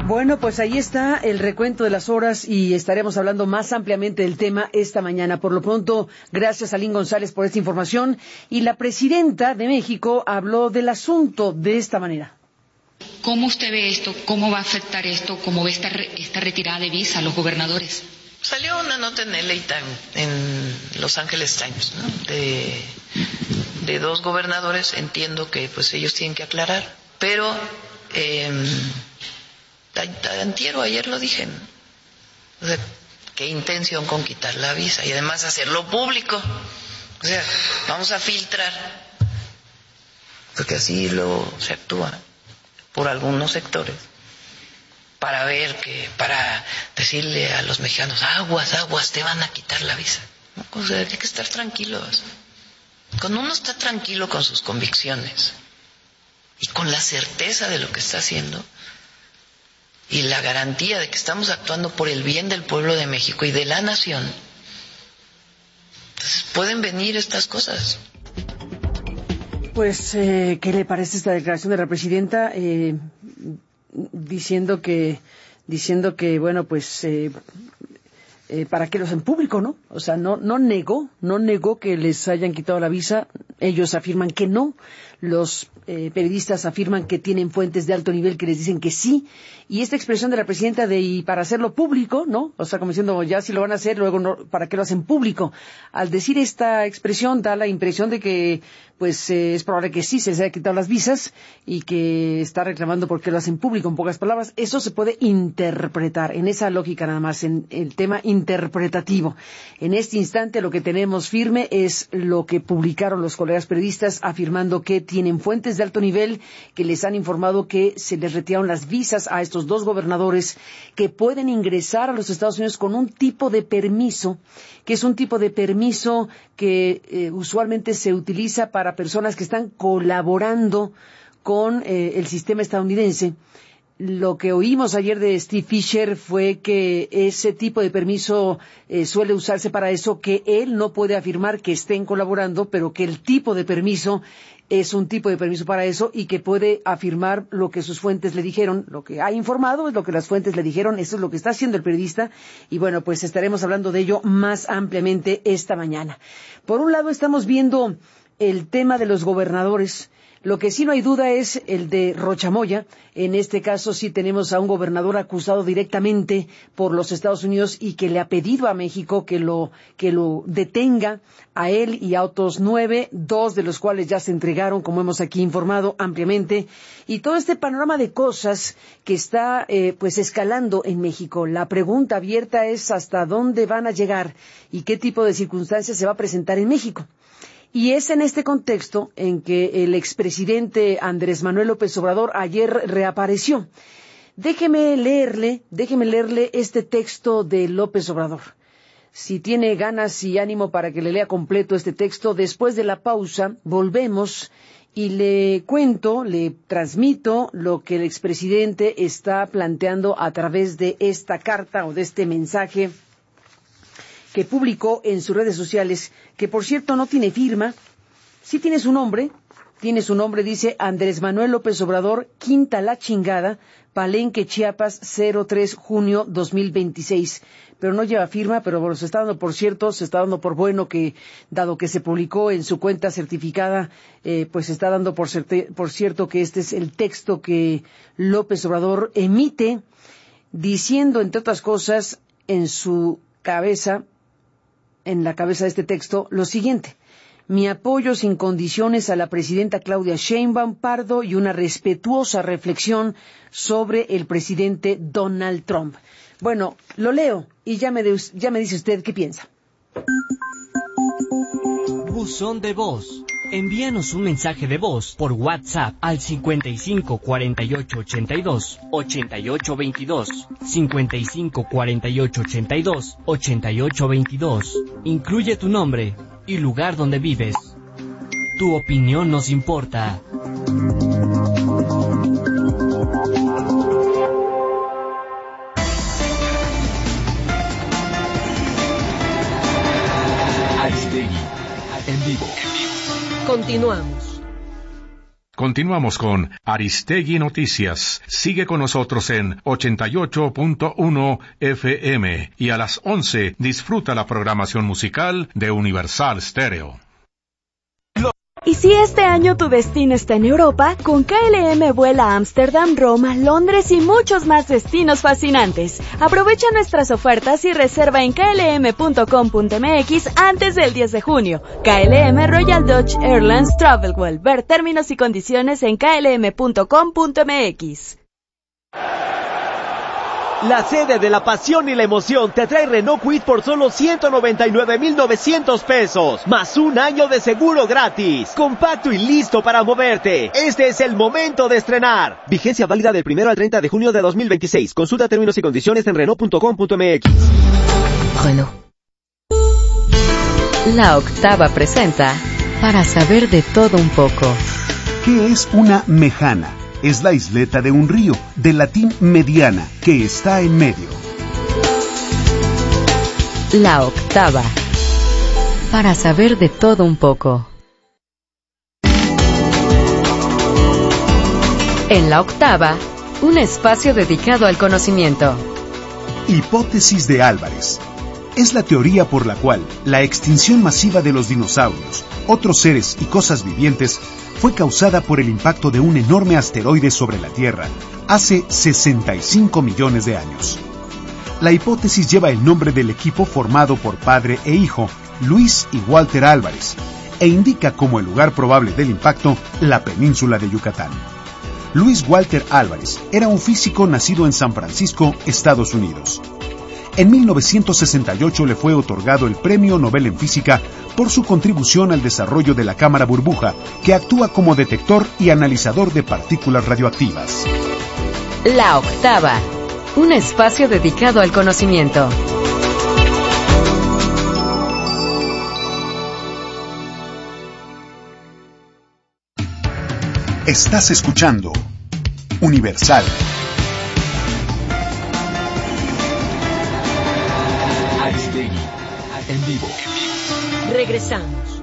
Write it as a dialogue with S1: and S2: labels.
S1: Bueno, pues ahí está el recuento de las horas y estaremos hablando más ampliamente del tema esta mañana. Por lo pronto, gracias a Lynn González por esta información. Y la presidenta de México habló del asunto de esta manera.
S2: ¿Cómo usted ve esto? ¿Cómo va a afectar esto? ¿Cómo ve esta retirada de visa a los gobernadores?
S3: Salió una nota en LA Times, en Los Angeles Times, ¿no? de dos gobernadores. Entiendo que pues ellos tienen que aclarar, pero antier o ayer lo dije, ¿no? O sea, qué intención con quitar la visa y además hacerlo público. O sea, vamos a filtrar, porque así luego se actúa por algunos sectores, para decirle a los mexicanos, aguas, te van a quitar la visa. ¿No? O sea, hay que estar tranquilos. Cuando uno está tranquilo con sus convicciones y con la certeza de lo que está haciendo y la garantía de que estamos actuando por el bien del pueblo de México y de la nación, entonces pueden venir estas cosas.
S1: Pues, ¿qué le parece esta declaración de la presidenta? Diciendo que, bueno, pues, para que lo hacen público, ¿no? O sea, no negó que les hayan quitado la visa. Ellos afirman que no. Los periodistas afirman que tienen fuentes de alto nivel que les dicen que sí. Y esta expresión de la presidenta y para hacerlo público, ¿no? O sea, como diciendo, ya si lo van a hacer, luego no, ¿para qué lo hacen público? Al decir esta expresión da la impresión de que, pues, es probable que sí se les haya quitado las visas y que está reclamando por qué lo hacen público. En pocas palabras, eso se puede interpretar en esa lógica nada más, en el tema interpretativo. En este instante lo que tenemos firme es lo que publicaron los colegas periodistas afirmando que tienen fuentes de alto nivel que les han informado que se les retiraron las visas a estos dos gobernadores que pueden ingresar a los Estados Unidos con un tipo de permiso, que es un tipo de permiso que usualmente se utiliza para personas que están colaborando con el sistema estadounidense. Lo que oímos ayer de Steve Fisher fue que ese tipo de permiso suele usarse para eso, que él no puede afirmar que estén colaborando, pero que el tipo de permiso es un tipo de permiso para eso y que puede afirmar lo que sus fuentes le dijeron. Lo que ha informado es lo que las fuentes le dijeron, eso es lo que está haciendo el periodista y bueno, pues estaremos hablando de ello más ampliamente esta mañana. Por un lado estamos viendo el tema de los gobernadores. Lo que sí no hay duda es el de Rochamoya. En este caso sí tenemos a un gobernador acusado directamente por los Estados Unidos y que le ha pedido a México que lo detenga a él y a otros 9, 2 de los cuales ya se entregaron, como hemos aquí informado ampliamente. Y todo este panorama de cosas que está pues escalando en México. La pregunta abierta es hasta dónde van a llegar y qué tipo de circunstancias se va a presentar en México. Y es en este contexto en que el expresidente Andrés Manuel López Obrador ayer reapareció. Déjeme leerle este texto de López Obrador. Si tiene ganas y ánimo para que le lea completo este texto, después de la pausa volvemos y le transmito lo que el expresidente está planteando a través de esta carta o de este mensaje que publicó en sus redes sociales, que por cierto no tiene firma, sí tiene su nombre, dice Andrés Manuel López Obrador, Quinta La Chingada, Palenque, Chiapas, 03 junio 2026. Pero no lleva firma, pero se está dando por bueno que, dado que se publicó en su cuenta certificada, pues se está dando por cierto que este es el texto que López Obrador emite, diciendo, entre otras cosas, en la cabeza de este texto, lo siguiente: mi apoyo sin condiciones a la presidenta Claudia Sheinbaum Pardo y una respetuosa reflexión sobre el presidente Donald Trump. Bueno, lo leo y ya me dice usted qué piensa.
S4: Buzón de voz. Envíanos un mensaje de voz por WhatsApp al 55 48 82 88 22, 55 48 82 88 22. Incluye tu nombre y lugar donde vives. Tu opinión nos importa.
S5: Aristegui, en vivo.
S1: Continuamos.
S5: Continuamos con Aristegui Noticias. Sigue con nosotros en 88.1 FM y a las 11 disfruta la programación musical de Universal Stereo.
S6: Y si este año tu destino está en Europa, con KLM vuela a Ámsterdam, Roma, Londres y muchos más destinos fascinantes. Aprovecha nuestras ofertas y reserva en klm.com.mx antes del 10 de junio. KLM Royal Dutch Airlines Travelwell. Ver términos y condiciones en klm.com.mx.
S7: La sede de la pasión y la emoción te trae Renault Kwid por solo 199,900 pesos, más un año de seguro gratis. Compacto y listo para moverte. Este es el momento de estrenar. Vigencia válida del 1 al 30 de junio de 2026. Consulta términos y condiciones en Renault.com.mx.
S8: Renault. La Octava presenta Para saber de todo un poco.
S9: ¿Qué es una mejana? Es la isleta de un río, del latín mediana, que está en medio.
S8: La Octava. Para saber de todo un poco. En La Octava, un espacio dedicado al conocimiento.
S9: Hipótesis de Álvarez. Es la teoría por la cual la extinción masiva de los dinosaurios, otros seres y cosas vivientes fue causada por el impacto de un enorme asteroide sobre la Tierra hace 65 millones de años. La hipótesis lleva el nombre del equipo formado por padre e hijo, Luis y Walter Álvarez, e indica como el lugar probable del impacto la península de Yucatán. Luis Walter Álvarez era un físico nacido en San Francisco, Estados Unidos. En 1968 le fue otorgado el Premio Nobel en Física por su contribución al desarrollo de la cámara burbuja, que actúa como detector y analizador de partículas radioactivas.
S8: La Octava, un espacio dedicado al conocimiento.
S9: Estás escuchando Universal.
S4: Aristegui, en vivo.
S6: Regresamos.